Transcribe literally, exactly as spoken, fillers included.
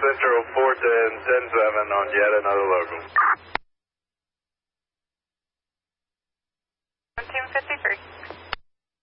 Central four ten, ten seven on yet another local. seventeen fifty-three.